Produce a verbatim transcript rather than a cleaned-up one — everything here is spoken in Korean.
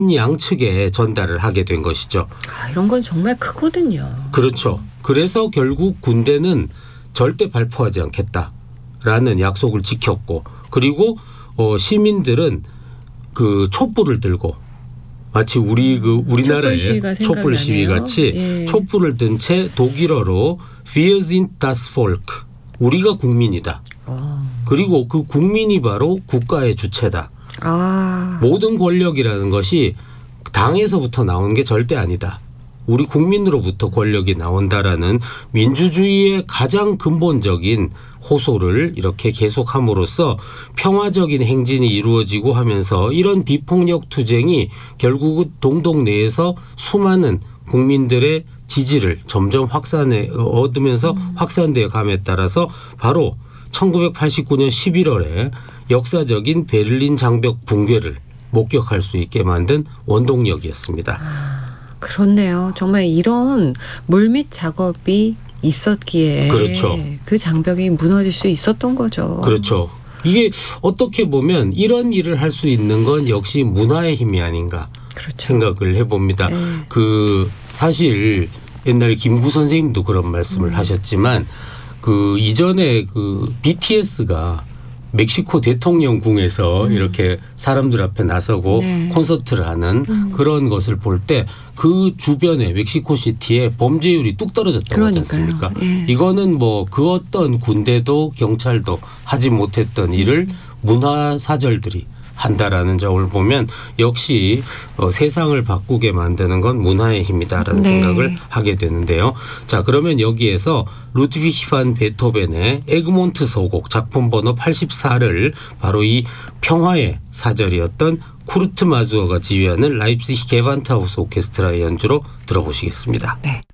양측에 전달을 하게 된 것이죠. 아, 이런 건 정말 크거든요. 그렇죠. 그래서 결국 군대는 절대 발포하지 않겠다라는 약속을 지켰고, 그리고 어, 시민들은 그 촛불을 들고 마치 우리 그 우리나라의 촛불 시위 같이 예. 촛불을 든 채 독일어로 Wir sind das Volk, 우리가 국민이다. 어. 그리고 그 국민이 바로 국가의 주체다. 아. 모든 권력이라는 것이 당에서부터 나오는 게 절대 아니다. 우리 국민으로부터 권력이 나온다라는 민주주의의 가장 근본적인 호소를 이렇게 계속함으로써 평화적인 행진이 이루어지고 하면서 이런 비폭력 투쟁이 결국은 동독 내에서 수많은 국민들의 지지를 점점 확산해 얻으면서 음. 확산되어 감에 따라서 바로 천구백팔십구 년 십일월에 역사적인 베를린 장벽 붕괴를 목격할 수 있게 만든 원동력이었습니다. 아, 그렇네요. 정말 이런 물밑 작업이 있었기에 그렇죠. 그 장벽이 무너질 수 있었던 거죠. 그렇죠. 이게 어떻게 보면 이런 일을 할 수 있는 건 역시 문화의 힘이 아닌가 그렇죠. 생각을 해봅니다. 네. 그 사실 옛날에 김구 선생님도 그런 말씀을 음. 하셨지만 그 이전에 그 비티에스가 멕시코 대통령궁에서 음. 이렇게 사람들 앞에 나서고 네. 콘서트를 하는 음. 그런 것을 볼 때 그 주변에 멕시코 시티에 범죄율이 뚝 떨어졌다고 하지 않습니까? 예. 이거는 뭐 그 어떤 군대도 경찰도 하지 못했던 일을 음. 문화사절들이 한다라는 점을 보면 역시 어, 세상을 바꾸게 만드는 건 문화의 힘이다라는 네. 생각을 하게 되는데요. 자, 그러면 여기에서 루드비히 반 베토벤의 에그몬트 서곡 작품 번호 팔십사를 바로 이 평화의 사절이었던 쿠르트 마주어가 지휘하는 라입시히 게반트하우스 오케스트라의 연주로 들어보시겠습니다. 네.